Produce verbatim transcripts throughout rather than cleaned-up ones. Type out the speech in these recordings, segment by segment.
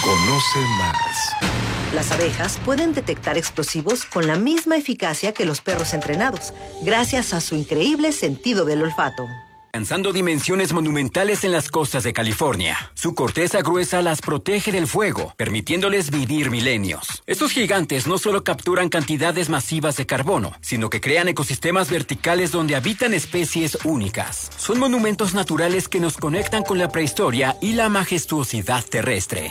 Conoce más. Las abejas pueden detectar explosivos con la misma eficacia que los perros entrenados, gracias a su increíble sentido del olfato. Alcanzando dimensiones monumentales en las costas de California. Su corteza gruesa las protege del fuego, permitiéndoles vivir milenios. Estos gigantes no solo capturan cantidades masivas de carbono, sino que crean ecosistemas verticales donde habitan especies únicas. Son monumentos naturales que nos conectan con la prehistoria y la majestuosidad terrestre.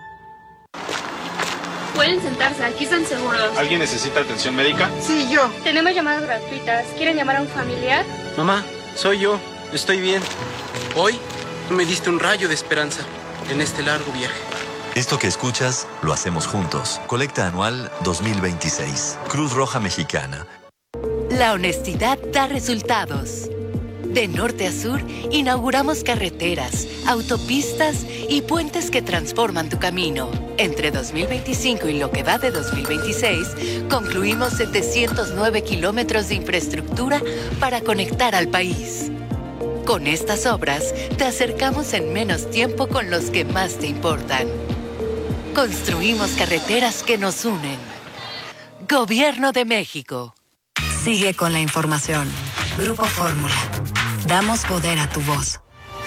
Pueden sentarse, aquí están seguros. ¿Alguien necesita atención médica? Sí, yo. Tenemos llamadas gratuitas. ¿Quieren llamar a un familiar? Mamá, soy yo. Estoy bien. Hoy me diste un rayo de esperanza en este largo viaje. Esto que escuchas, lo hacemos juntos. Colecta anual dos mil veintiséis. Cruz Roja Mexicana. La honestidad da resultados. De norte a sur, inauguramos carreteras, autopistas y puentes que transforman tu camino. Entre dos mil veinticinco y lo que va de dos mil veintiséis, concluimos setecientos nueve kilómetros de infraestructura para conectar al país. Con estas obras, te acercamos en menos tiempo con los que más te importan. Construimos carreteras que nos unen. Gobierno de México. Sigue con la información. Grupo Fórmula. Damos poder a tu voz.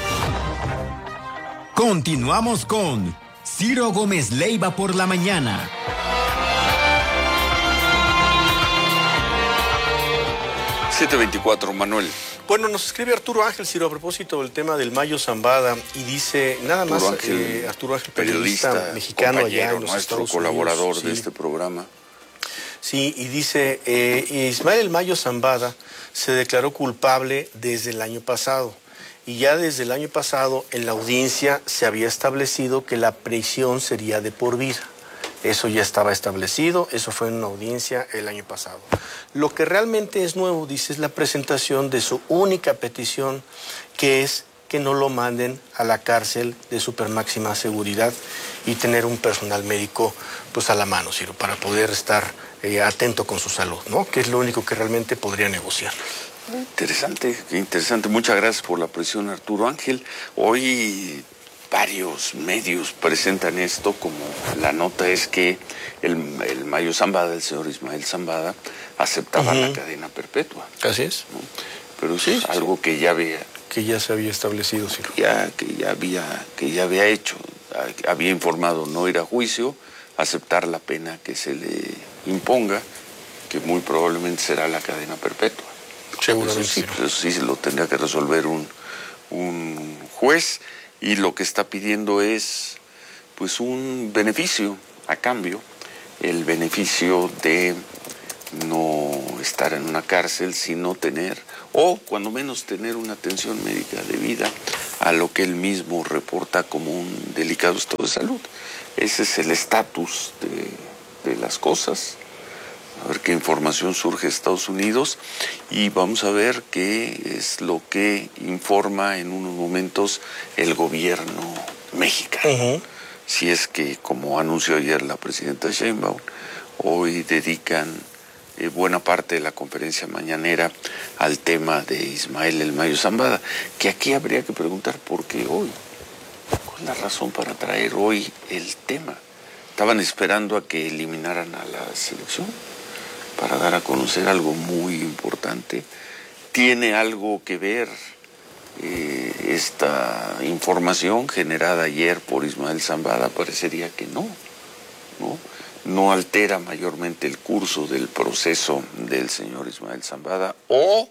Continuamos con Ciro Gómez Leiva por la mañana. siete veinticuatro, Manuel. Bueno, nos escribe Arturo Ángel, Ciro, a propósito del tema del Mayo Zambada, y dice, nada más, Arturo Ángel, eh, Arturo Ángel, periodista, periodista mexicano allá en los nuestro Estados colaborador Unidos, de sí. este programa. Sí, y dice, eh, Ismael El Mayo Zambada se declaró culpable desde el año pasado, y ya desde el año pasado en la audiencia se había establecido que la prisión sería de por vida. Eso ya estaba establecido, eso fue en una audiencia el año pasado. Lo que realmente es nuevo, dice, es la presentación de su única petición, que es que no lo manden a la cárcel de supermáxima seguridad y tener un personal médico pues a la mano, Ciro, para poder estar eh, atento con su salud, ¿no? Que es lo único que realmente podría negociar. Interesante, qué interesante. Muchas gracias por la presión, Arturo Ángel. Hoy varios medios presentan esto como la nota es que el, el Mayo Zambada, el señor Ismael Zambada, aceptaba uh-huh. la cadena perpetua. Así es. ¿No? Pero sí, es algo sí. que ya había... Que ya se había establecido, Ciro. Ya, que ya había, que ya había hecho. Había informado no ir a juicio, aceptar la pena que se le imponga, que muy probablemente será la cadena perpetua. Seguramente. Eso sí, pues eso sí lo tendría que resolver un, un juez. Y lo que está pidiendo es pues un beneficio a cambio, el beneficio de no estar en una cárcel, sino tener, o cuando menos tener una atención médica debida a lo que él mismo reporta como un delicado estado de salud. Ese es el estatus de, de las cosas. A ver qué información surge de Estados Unidos y vamos a ver qué es lo que informa en unos momentos el gobierno mexicano. Uh-huh. Si es que, como anunció ayer la presidenta Sheinbaum, hoy dedican eh, buena parte de la conferencia mañanera al tema de Ismael El Mayo Zambada, que aquí habría que preguntar por qué hoy. ¿Cuál es la razón para traer hoy el tema? ¿Estaban esperando a que eliminaran a la selección para dar a conocer algo muy importante? ¿Tiene algo que ver eh, esta información generada ayer por Ismael Zambada? Parecería que no, no, no altera mayormente el curso del proceso del señor Ismael Zambada, o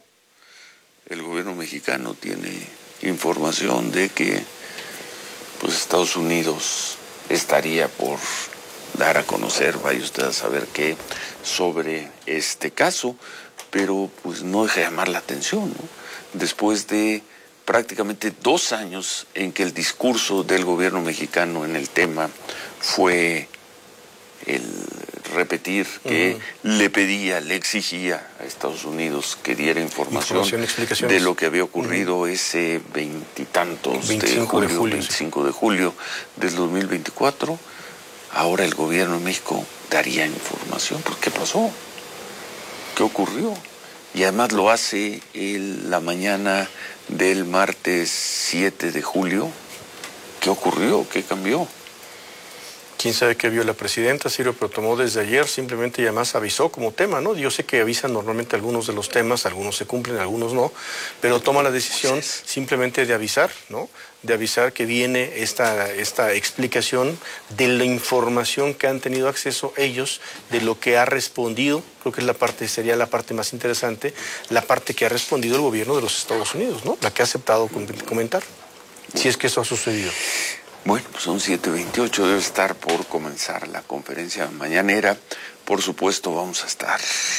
el gobierno mexicano tiene información de que pues Estados Unidos estaría por dar a conocer, vaya usted a saber qué, sobre este caso, pero pues no deja de llamar la atención, ¿no? Después de prácticamente dos años en que el discurso del gobierno mexicano en el tema fue el repetir que uh-huh. le pedía, le exigía a Estados Unidos que diera información, información de lo que había ocurrido uh-huh. ese veintitantos de julio, de julio, veinticinco sí. de julio del dos mil veinticuatro. Ahora el gobierno de México daría información. ¿Por qué pasó? ¿Qué ocurrió? Y además lo hace el, la mañana del martes siete de julio. ¿Qué ocurrió? ¿Qué cambió? Quién sabe qué vio la presidenta, Ciro, pero tomó desde ayer, simplemente y además avisó como tema, ¿no? Yo sé que avisan normalmente algunos de los temas, algunos se cumplen, algunos no, pero toma la decisión simplemente de avisar, ¿no? De avisar que viene esta, esta explicación de la información que han tenido acceso ellos, de lo que ha respondido, creo que es la parte, sería la parte más interesante, la parte que ha respondido el gobierno de los Estados Unidos, ¿no? La que ha aceptado comentar, si es que eso ha sucedido. Bueno, pues son siete veintiocho, debe estar por comenzar la conferencia mañanera. Por supuesto, vamos a estar,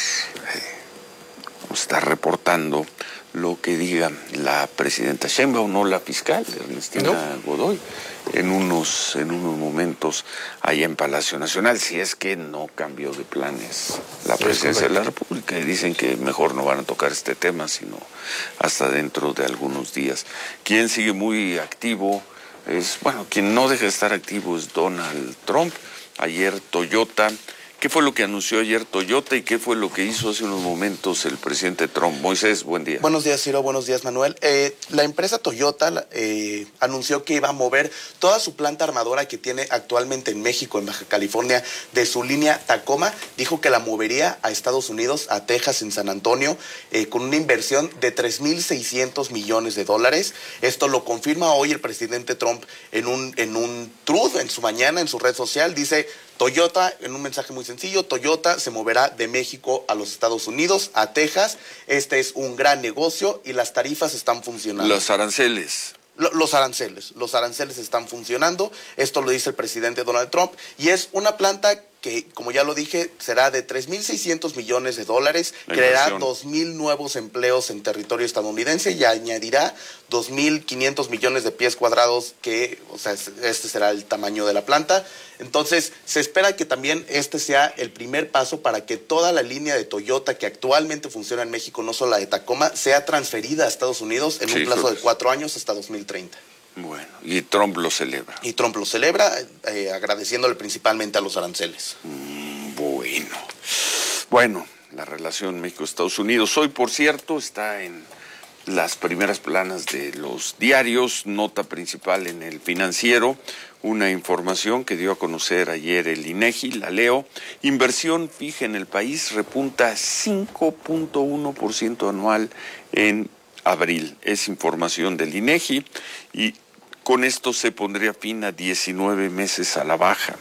eh, vamos a estar reportando lo que diga la presidenta Sheinbaum, no la fiscal Ernestina no. Godoy, en unos, en unos momentos allá en Palacio Nacional, si es que no cambió de planes la presidencia de la República, y dicen que mejor no van a tocar este tema, sino hasta dentro de algunos días. Quien sigue muy activo es, bueno, quien no deja de estar activo es Donald Trump. Ayer Toyota, ¿qué fue lo que anunció ayer Toyota y qué fue lo que hizo hace unos momentos el presidente Trump? Moisés, buen día. Buenos días, Ciro, buenos días, Manuel. Eh, la empresa Toyota eh, anunció que iba a mover toda su planta armadora que tiene actualmente en México, en Baja California, de su línea Tacoma. Dijo que la movería a Estados Unidos, a Texas, en San Antonio, eh, con una inversión de tres mil seiscientos millones de dólares. Esto lo confirma hoy el presidente Trump en un, en un truth, en su mañana, en su red social. Dice: Toyota, en un mensaje muy sencillo, Toyota se moverá de México a los Estados Unidos, a Texas. Este es un gran negocio y las tarifas están funcionando. Los aranceles. Los aranceles, los aranceles están funcionando. Esto lo dice el presidente Donald Trump, y es una planta que, como ya lo dije, será de tres mil seiscientos millones de dólares, creará dos mil nuevos empleos en territorio estadounidense y añadirá dos mil quinientos millones de pies cuadrados, que, o sea, este será el tamaño de la planta. Entonces, se espera que también este sea el primer paso para que toda la línea de Toyota que actualmente funciona en México, no solo la de Tacoma, sea transferida a Estados Unidos en sí, un plazo de cuatro años hasta dos mil treinta. Bueno, y Trump lo celebra. Y Trump lo celebra, eh, agradeciéndole principalmente a los aranceles. Mm, bueno. Bueno, la relación México-Estados Unidos. Hoy, por cierto, está en las primeras planas de los diarios, nota principal en El Financiero, una información que dio a conocer ayer el INEGI, la leo. Inversión fija en el país repunta cinco punto uno por ciento anual en abril. Es información del INEGI y con esto se pondría fin a diecinueve meses a la baja.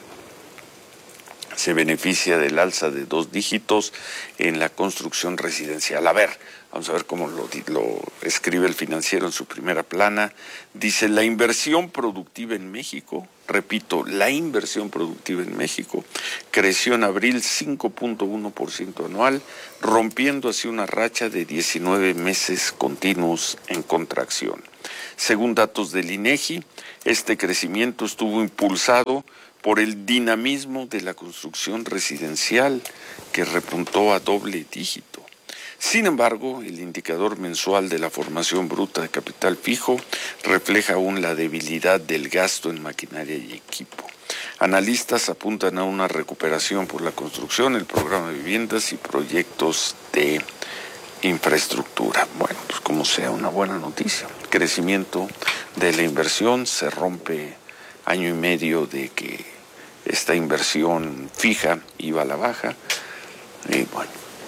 Se beneficia del alza de dos dígitos en la construcción residencial. A ver, vamos a ver cómo lo, lo escribe El Financiero en su primera plana. Dice: la inversión productiva en México, repito, la inversión productiva en México creció en abril cinco punto uno por ciento anual, rompiendo así una racha de diecinueve meses continuos en contracción. Según datos del INEGI, este crecimiento estuvo impulsado por el dinamismo de la construcción residencial, que repuntó a doble dígito. Sin embargo, el indicador mensual de la formación bruta de capital fijo refleja aún la debilidad del gasto en maquinaria y equipo. Analistas apuntan a una recuperación por la construcción, el programa de viviendas y proyectos de infraestructura. Bueno, pues como sea, una buena noticia. Crecimiento de la inversión, se rompe año y medio de que esta inversión fija iba a la baja. Y bueno,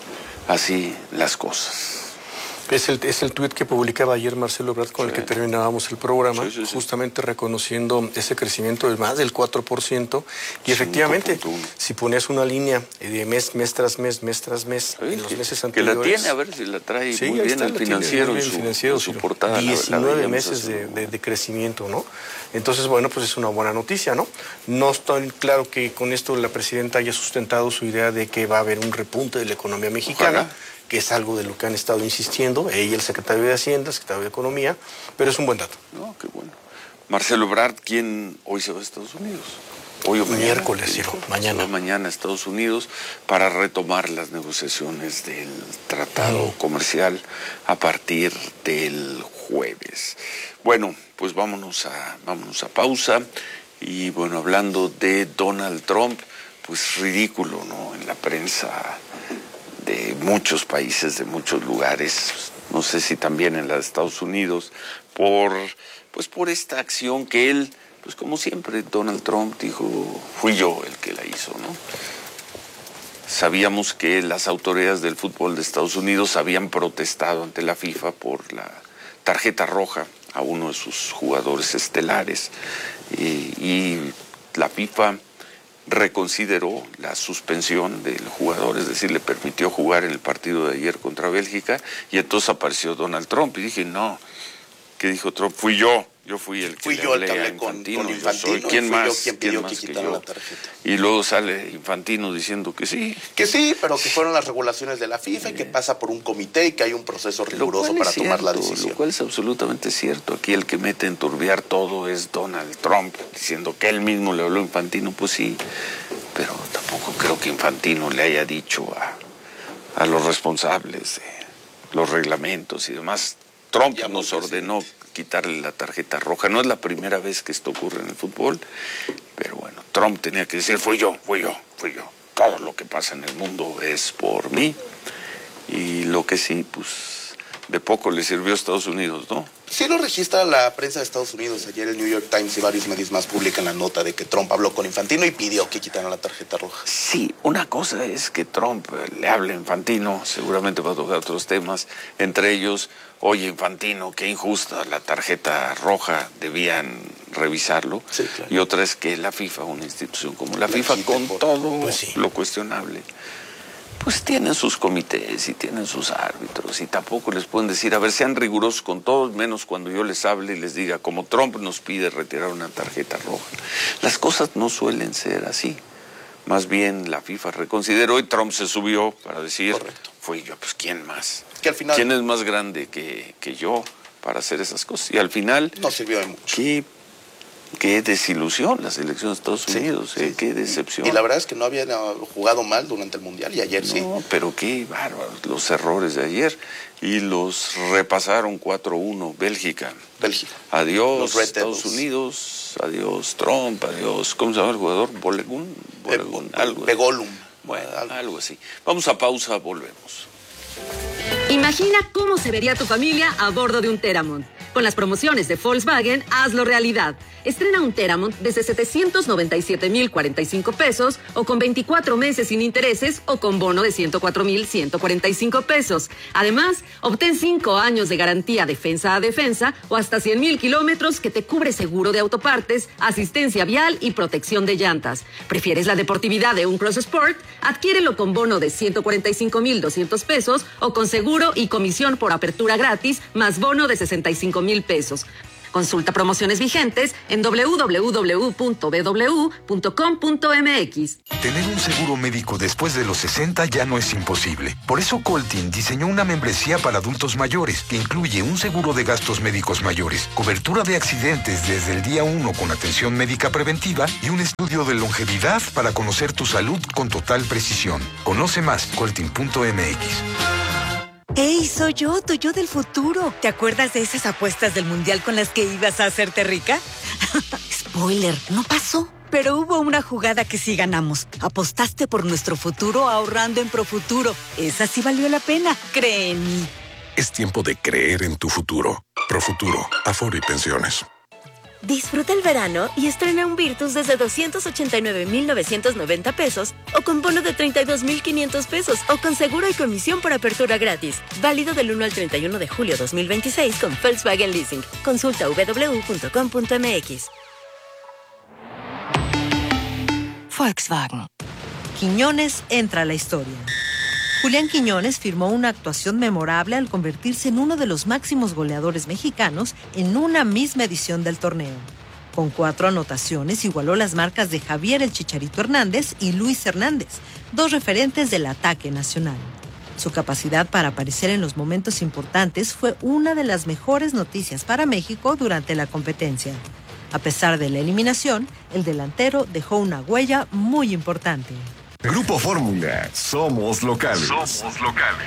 así las cosas. Es el, es el tuit que publicaba ayer Marcelo Ebrard con sí. el que terminábamos el programa, sí, sí, sí. justamente reconociendo ese crecimiento de más del cuatro por ciento. Y efectivamente, si pones una línea de mes, mes tras mes, mes tras mes, sí, en los que, meses anteriores... Que la tiene, a ver si la trae sí, muy bien está, el financiero, bien, en su, financiero, en su portada. diecinueve la, la meses de, de, de crecimiento, ¿no? Entonces, bueno, pues es una buena noticia, ¿no? No estoy claro que con esto la presidenta haya sustentado su idea de que va a haber un repunte de la economía mexicana. Ojalá. Que es algo de lo que han estado insistiendo, ella, el secretario de Hacienda, el secretario de Economía, pero es un buen dato. No, qué bueno. Marcelo Ebrard, ¿quién hoy se va a Estados Unidos? Hoy o mañana. Miércoles, sí, mañana. Se va mañana a Estados Unidos para retomar las negociaciones del tratado mm. comercial a partir del jueves. Bueno, pues vámonos a, vámonos a pausa. Y bueno, hablando de Donald Trump, pues ridículo, ¿no? En la prensa de muchos países, de muchos lugares, no sé si también en los Estados Unidos, por, pues por esta acción que él pues como siempre, Donald Trump dijo, fui yo el que la hizo, ¿no? Sabíamos que las autoridades del fútbol de Estados Unidos habían protestado ante la FIFA por la tarjeta roja a uno de sus jugadores estelares y, y la FIFA reconsideró la suspensión del jugador, es decir, le permitió jugar en el partido de ayer contra Bélgica y entonces apareció Donald Trump y dije, no, ¿qué dijo Trump? Fui yo. Yo fui el que fui le yo el hablé que hablé a Infantino, con, con Infantino. Yo soy. ¿Quién más? Yo quien pidió ¿Quién que más que quitaran yo? la tarjeta. Y luego sale Infantino diciendo que sí. Que sí, pero que fueron las regulaciones de la FIFA y que pasa por un comité y que hay un proceso riguroso para cierto, tomar la decisión. Lo cual es absolutamente cierto. Aquí el que mete a enturbiar todo es Donald Trump, diciendo que él mismo le habló a Infantino, pues sí, pero tampoco creo que Infantino le haya dicho a, a los responsables de los reglamentos y demás. Trump ya nos ordenó sí. quitarle la tarjeta roja. No es la primera vez que esto ocurre en el fútbol, pero bueno, Trump tenía que decir, fui yo, fui yo, fui yo. Todo lo que pasa en el mundo es por mí. Y lo que sí, pues, de poco le sirvió a Estados Unidos, ¿no? Sí lo registra la prensa de Estados Unidos. Ayer el New York Times y varios medios más publican la nota de que Trump habló con Infantino y pidió que quitaran la tarjeta roja. Sí, una cosa es que Trump le hable a Infantino, seguramente va a tocar otros temas, entre ellos, oye Infantino, qué injusta la tarjeta roja, debían revisarlo. Sí, claro. Y otra es que la FIFA, una institución como la, la FIFA, con por... todo pues sí. lo cuestionable, pues tienen sus comités y tienen sus árbitros y tampoco les pueden decir, a ver, sean rigurosos con todos, menos cuando yo les hable y les diga, como Trump nos pide retirar una tarjeta roja. Las cosas no suelen ser así. Más bien la FIFA reconsideró y Trump se subió para decir, correcto, fui yo, pues ¿quién más? Que al final... ¿Quién es más grande que, que yo para hacer esas cosas? Y al final... No sirvió de mucho. ¿Qué? Qué desilusión la selección de Estados Unidos, sí, eh, sí, qué decepción. Y la verdad es que no habían jugado mal durante el Mundial y ayer sí. No, pero qué bárbaros los errores de ayer. Y los repasaron cuatro uno, Bélgica. Bélgica. Adiós Estados Unidos, adiós Trump, adiós, ¿cómo se llama el jugador? Bolegun, Bolegun, Be algo. Begolum. Bueno, algo. algo así. Vamos a pausa, volvemos. Imagina cómo se vería tu familia a bordo de un Teramont. Con las promociones de Volkswagen, hazlo realidad. Estrena un Teramont desde setecientos noventa y siete mil cuarenta y cinco pesos o con veinticuatro meses sin intereses o con bono de ciento cuatro mil ciento cuarenta y cinco pesos. Además, obtén cinco años de garantía defensa a defensa o hasta cien mil kilómetros que te cubre seguro de autopartes, asistencia vial y protección de llantas. ¿Prefieres la deportividad de un Cross Sport? Adquiérelo con bono de ciento cuarenta y cinco mil doscientos pesos o con seguro y comisión por apertura gratis más bono de sesenta y cinco mil pesos. Consulta promociones vigentes en doble u doble u doble u punto b w punto com punto m x. Tener un seguro médico después de los sesenta ya no es imposible. Por eso Coltin diseñó una membresía para adultos mayores que incluye un seguro de gastos médicos mayores, cobertura de accidentes desde el día uno con atención médica preventiva y un estudio de longevidad para conocer tu salud con total precisión. Conoce más, coltin punto m x. ¡Hey, soy yo, tu yo del futuro! ¿Te acuerdas de esas apuestas del Mundial con las que ibas a hacerte rica? Spoiler, no pasó. Pero hubo una jugada que sí ganamos. Apostaste por nuestro futuro ahorrando en Profuturo. Esa sí valió la pena, cree en mí. Es tiempo de creer en tu futuro. Profuturo, Afore y Pensiones. Disfruta el verano y estrena un Virtus desde doscientos ochenta y nueve mil novecientos noventa pesos o con bono de treinta y dos mil quinientos pesos o con seguro y comisión por apertura gratis. Válido del uno al treinta y uno de julio dos mil veintiséis con Volkswagen Leasing. Consulta w w w punto com punto m x. Volkswagen. Quiñones entra a la historia. Julián Quiñones firmó una actuación memorable al convertirse en uno de los máximos goleadores mexicanos en una misma edición del torneo. Con cuatro anotaciones igualó las marcas de Javier el Chicharito Hernández y Luis Hernández, dos referentes del ataque nacional. Su capacidad para aparecer en los momentos importantes fue una de las mejores noticias para México durante la competencia. A pesar de la eliminación, el delantero dejó una huella muy importante. Grupo Fórmula, somos locales. Somos locales.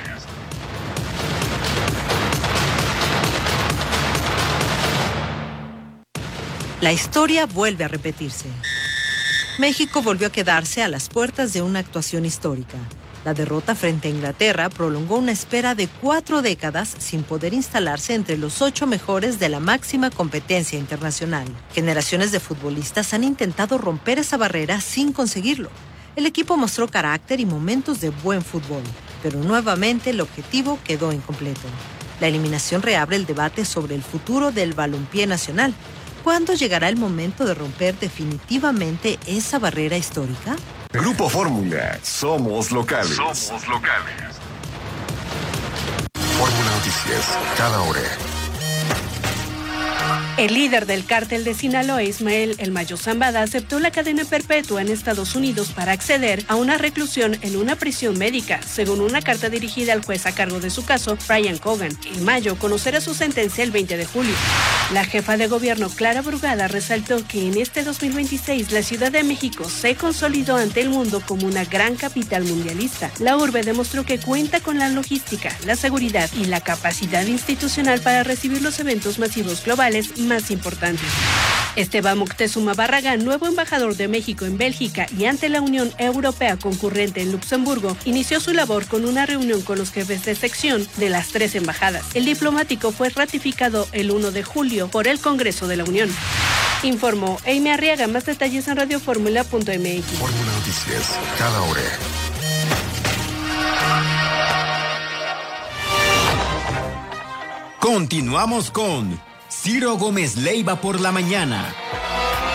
La historia vuelve a repetirse. México volvió a quedarse a las puertas de una actuación histórica. La derrota frente a Inglaterra prolongó una espera de cuatro décadas sin poder instalarse entre los ocho mejores de la máxima competencia internacional. Generaciones de futbolistas han intentado romper esa barrera sin conseguirlo. El equipo mostró carácter y momentos de buen fútbol, pero nuevamente el objetivo quedó incompleto. La eliminación reabre el debate sobre el futuro del balompié nacional. ¿Cuándo llegará el momento de romper definitivamente esa barrera histórica? Grupo Fórmula, somos locales. Somos locales. Fórmula Noticias, cada hora. El líder del cártel de Sinaloa, Ismael El Mayo Zambada, aceptó la cadena perpetua en Estados Unidos para acceder a una reclusión en una prisión médica, según una carta dirigida al juez a cargo de su caso, Brian Cogan. El Mayo conocerá su sentencia el veinte de julio. La jefa de gobierno, Clara Brugada, resaltó que en este dos mil veintiséis la Ciudad de México se consolidó ante el mundo como una gran capital mundialista. La urbe demostró que cuenta con la logística, la seguridad y la capacidad institucional para recibir los eventos masivos globales más importantes. Esteban Moctezuma Barragán, nuevo embajador de México en Bélgica y ante la Unión Europea concurrente en Luxemburgo, inició su labor con una reunión con los jefes de sección de las tres embajadas. El diplomático fue ratificado el primero de julio por el Congreso de la Unión. Informó Amy Arriaga. Más detalles en radioformula punto m x. Fórmula Noticias, cada hora. Continuamos con Ciro Gómez Leiva por la mañana.